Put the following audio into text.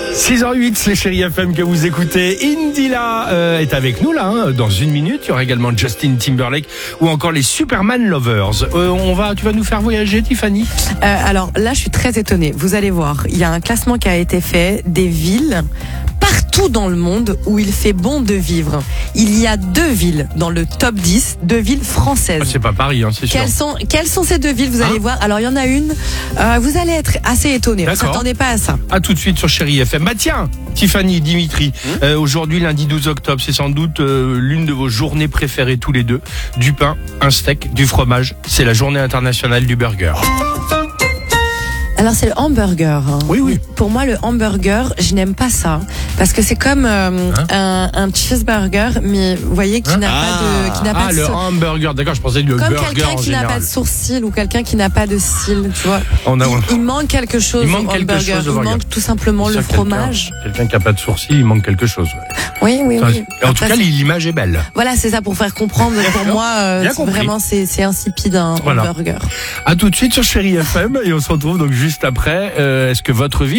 6h08, c'est Chérie FM que vous écoutez. Indila est avec nous là, dans une minute. Il y aura également Justin Timberlake ou encore les Superman Lovers. Tu vas nous faire voyager, Tiffany? Alors là, je suis très étonnée. Vous allez voir, il y a un classement qui a été fait des villes partout dans le monde où il fait bon de vivre. Il y a 2 villes dans le top 10, 2 villes françaises. C'est pas Paris, c'est sûr. Quelles sont ces 2 villes? Vous allez voir. Alors il y en a une, vous allez être assez étonnés. Vous s'attendez pas à ça. À tout de suite sur Chérie FM. Bah tiens, Tiffany, Dimitri, aujourd'hui lundi 12 octobre, c'est sans doute l'une de vos journées préférées tous les deux. Du pain, un steak, du fromage. C'est la journée internationale du burger. Alors c'est le hamburger. Oui. Pour moi, le hamburger, je n'aime pas ça parce que c'est comme un cheeseburger, mais vous voyez qui n'a pas de le hamburger. D'accord, je pensais le comme burger quelqu'un qui n'a pas de sourcil ou quelqu'un qui n'a pas de cils, tu vois. Il manque quelque chose. Il manque tout simplement le fromage. Quelqu'un qui n'a pas de sourcil, il manque quelque chose. Oui. En tout cas, l'image est belle. Voilà, c'est ça pour faire comprendre. Pour moi, vraiment, c'est insipide un hamburger. À tout de suite sur Chérie FM et on se retrouve donc juste après. Est-ce que votre vie